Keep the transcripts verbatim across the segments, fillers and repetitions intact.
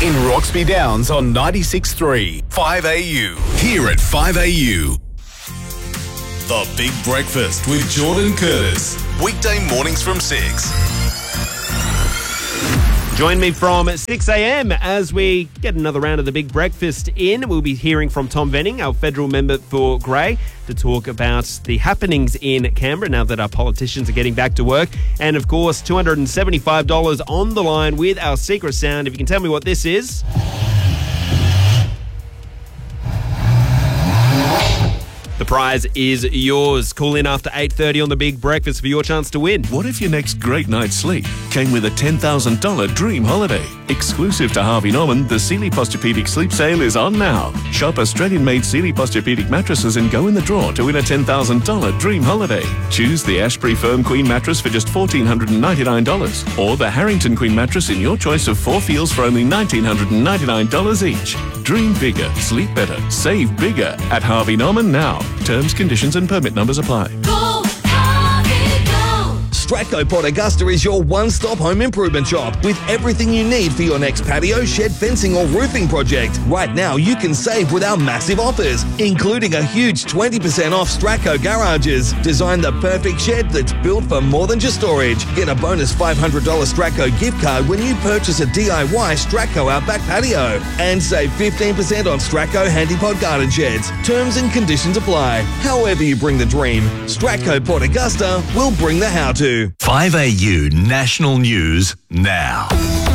in Roxby Downs on ninety-six point three, five A U. Here at five A U. The Big Breakfast with Jordan Curtis. Weekday mornings from six. Join me from six a.m. as we get another round of the Big Breakfast in. We'll be hearing from Tom Venning, our federal member for Grey, to talk about the happenings in Canberra now that our politicians are getting back to work. And, of course, two hundred seventy-five dollars on the line with our secret sound. If you can tell me what this is. The prize is yours. Call in after eight thirty on the Big Breakfast for your chance to win. What if your next great night's sleep came with a ten thousand dollars dream holiday? Exclusive to Harvey Norman, the Sealy Posturepedic Sleep Sale is on now. Shop Australian-made Sealy Posturepedic mattresses and go in the draw to win a ten thousand dollars dream holiday. Choose the Ashbury Firm Queen mattress for just one thousand four hundred ninety-nine dollars or the Harrington Queen mattress in your choice of four feels for only one thousand nine hundred ninety-nine dollars each. Dream bigger, sleep better, save bigger at Harvey Norman now. Terms, conditions and permit numbers apply. Go, Harvey, go! Stratco Port Augusta is your one-stop home improvement shop with everything you need for your next patio, shed, fencing or roofing project. Right now, you can save with our massive offers, including a huge twenty percent off Stratco garages. Design the perfect shed that's built for more than just storage. Get a bonus five hundred dollars Stratco gift card when you purchase a D I Y Stratco Outback patio. And save fifteen percent on Stratco Handypod garden sheds. Terms and conditions apply. However you bring the dream, Stratco Port Augusta will bring the how-to. five A U National News now.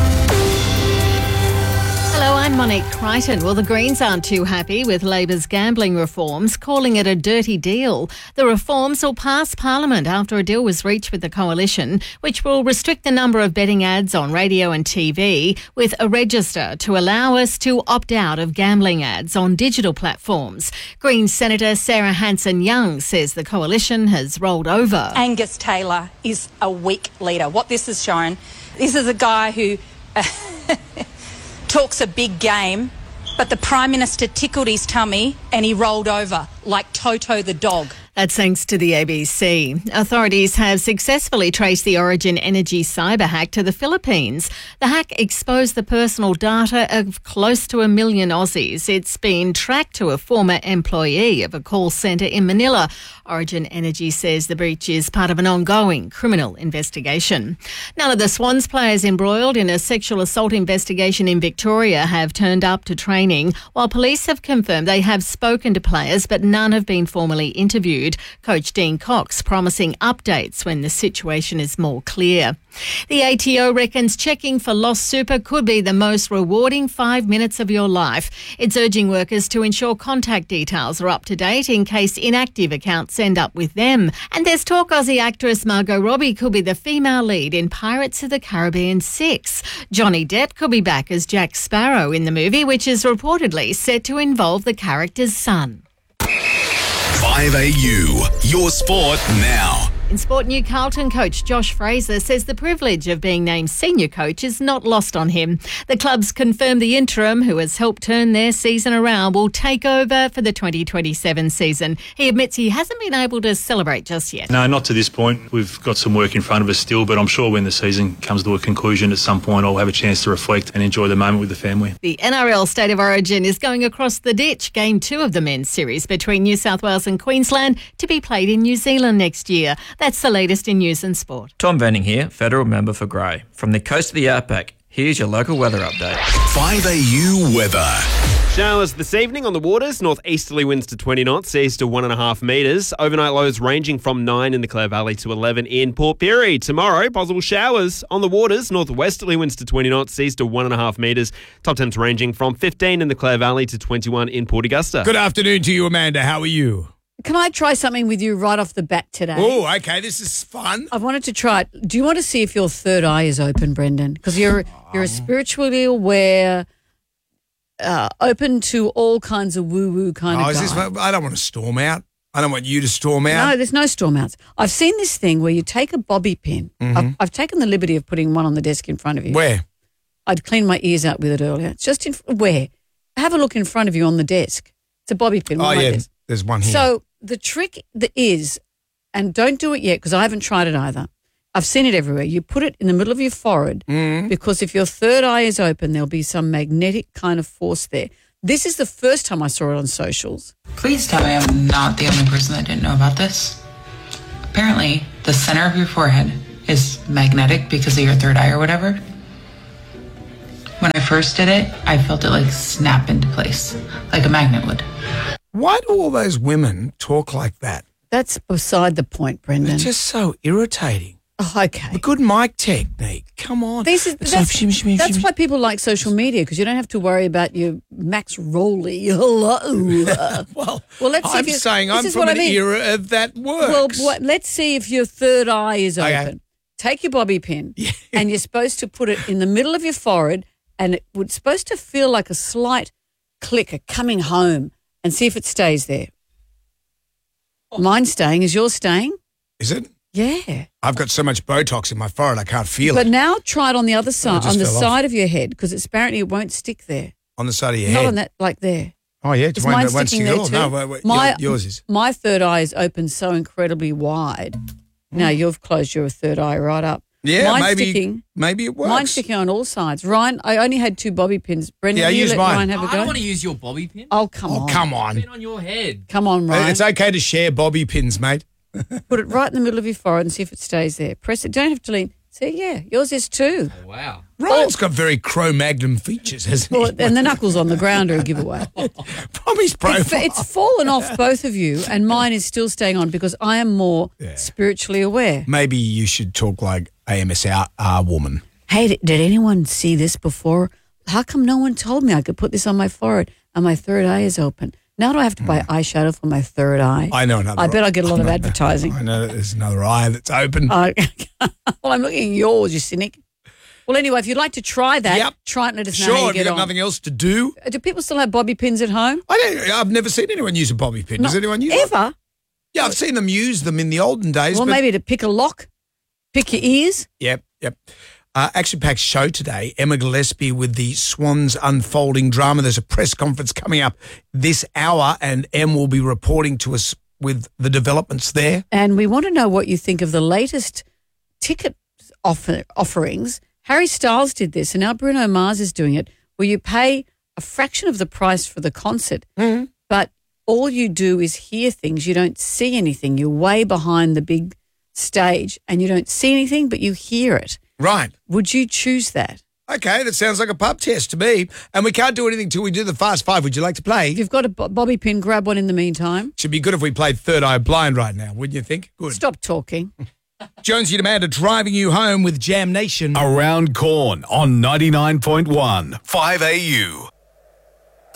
Hello, I'm Monique Crichton. Well, the Greens aren't too happy with Labor's gambling reforms, calling it a dirty deal. The reforms will pass Parliament after a deal was reached with the coalition, which will restrict the number of betting ads on radio and T V with a register to allow us to opt out of gambling ads on digital platforms. Greens Senator Sarah Hanson-Young says the coalition has rolled over. Angus Taylor is a weak leader. What this has shown, this is a guy who... Uh, talks a big game, but the Prime Minister tickled his tummy and he rolled over like Toto the dog. That's thanks to the A B C. Authorities have successfully traced the Origin Energy cyber hack to the Philippines. The hack exposed the personal data of close to a million Aussies. It's been tracked to a former employee of a call centre in Manila. Origin Energy says the breach is part of an ongoing criminal investigation. None of the Swans players embroiled in a sexual assault investigation in Victoria have turned up to training, while police have confirmed they have spoken to players, but none have been formally interviewed. Coach Dean Cox promising updates when the situation is more clear. The A T O reckons checking for lost super could be the most rewarding five minutes of your life. It's urging workers to ensure contact details are up to date in case inactive accounts end up with them. And there's talk Aussie actress Margot Robbie could be the female lead in Pirates of the Caribbean six. Johnny Depp could be back as Jack Sparrow in the movie, which is reportedly set to involve the character's son. five A U, your sport now. In sport, New Carlton coach Josh Fraser says the privilege of being named senior coach is not lost on him. The club's confirmed the interim, who has helped turn their season around, will take over for the twenty twenty-seven season. He admits he hasn't been able to celebrate just yet. No, not to this point. We've got some work in front of us still, but I'm sure when the season comes to a conclusion at some point, I'll have a chance to reflect and enjoy the moment with the family. The N R L State of Origin is going across the ditch. Game two of the men's series between New South Wales and Queensland to be played in New Zealand next year. That's the latest in news and sport. Tom Venning here, federal member for Grey. From the coast of the Outback, here's your local weather update. five A U weather. Showers this evening on the waters. Northeasterly winds to twenty knots, seas to one and a half metres. Overnight lows ranging from nine in the Clare Valley to eleven in Port Pirie. Tomorrow, possible showers on the waters. Northwesterly winds to twenty knots, seas to one and a half metres. Top temps ranging from fifteen in the Clare Valley to twenty-one in Port Augusta. Good afternoon to you, Amanda. How are you? Can I try something with you right off the bat today? Oh, okay. This is fun. I've wanted to try it. Do you want to see if your third eye is open, Brendan? Because you're you're a spiritually aware, uh, open to all kinds of woo-woo kind oh, of is guy. this, I don't want to storm out. I don't want you to storm out. No, there's no storm outs. I've seen this thing where you take a bobby pin. Mhm. I've, I've taken the liberty of putting one on the desk in front of you. Where? I'd cleaned my ears out with it earlier. It's just in where? Have a look in front of you on the desk. It's a bobby pin. Oh, on my yeah. desk. There's one here. So the trick that is, and don't do it yet because I haven't tried it either. I've seen it everywhere. You put it in the middle of your forehead Mm. because if your third eye is open, there'll be some magnetic kind of force there. This is the first time I saw it on socials. Please tell me I'm not the only person that didn't know about this. Apparently, the center of your forehead is magnetic because of your third eye or whatever. When I first did it, I felt it like snap into place, like a magnet would. Why do all those women talk like that? That's beside the point, Brendan. It's just so irritating. Oh, okay. A good mic technique. Come on. This is, It's that's like shim, shim, shim, that's shim. why people like social media, because you don't have to worry about your Max Rowley. Hello. well, well, let's see I'm if you- saying this I'm is from what I an mean. era of that works. Well, what, let's see if your third eye is Okay. open. Take your bobby pin, and you're supposed to put it in the middle of your forehead, and it was supposed to feel like a slight click, a coming home, and see if it stays there. Mine's staying. Is yours staying? Is it? Yeah. I've got so much Botox in my forehead I can't feel But it. now try it on the other side, just on the fell off. side of your head, because apparently it won't stick there. On the side of your Not head. on that, like there. Oh, yeah. Is Won't- mine it won't sticking stick at there all. too? No, wait, wait, my, your- yours is. My third eye is open so incredibly wide. Now you've closed your third eye right up. Yeah, mine's maybe, sticking. maybe it works. Mine's sticking on all sides. Ryan, I only had two bobby pins. Brendan, Yeah, will you use let mine. Ryan have a I go? don't want to use your bobby pin. Oh, come Oh, on. come on. Pin on your head. Come on, Ryan. It's okay to share bobby pins, mate. Put it right in the middle of your forehead and see if it stays there. Press it. Don't have to lean. See, yeah, yours is too. Oh, wow. Ryan's got very Cro-Magnum features, hasn't he? Well, and the knuckles on the ground are a giveaway. Bobby's profile. It's, it's fallen off both of you, and mine is still staying on because I am more spiritually aware. Maybe you should talk like A M S R R woman. Hey, did, did anyone see this before? How come no one told me I could put this on my forehead and my third eye is open? Now do I have to buy eyeshadow for my third eye? I know another. I bet I get a lot of advertising. I know there's another eye that's open. Uh, well, I'm looking at yours, you cynic. Well, anyway, if you'd like to try that, Yep. try it and let us know Sure, how you have you get got on. nothing else to do? Uh, Do people still have bobby pins at home? I don't, I've never seen anyone use a bobby pin. Does Not anyone use ever? One? Yeah, I've seen them use them in the olden days. Well, but maybe to pick a lock, pick your ears. Yep, yep. Uh, Action Pack's show today, Emma Gillespie with the Swans unfolding drama. There's a press conference coming up this hour, and Em will be reporting to us with the developments there. And we want to know what you think of the latest ticket offer- offerings. Harry Styles did this, and now Bruno Mars is doing it, where you pay a fraction of the price for the concert, Mm-hmm. but all you do is hear things. You don't see anything. You're way behind the big stage, and you don't see anything, but you hear it. Right. Would you choose that? Okay, that sounds like a pub test to me. And we can't do anything till we do the Fast Five. Would you like to play? If you've got a bo- bobby pin, grab one in the meantime. Should be good if we played Third Eye Blind right now, wouldn't you think? Good. Stop talking. Jonesy and Amanda driving you home with Jam Nation. Around Corn on ninety-nine point one five A U.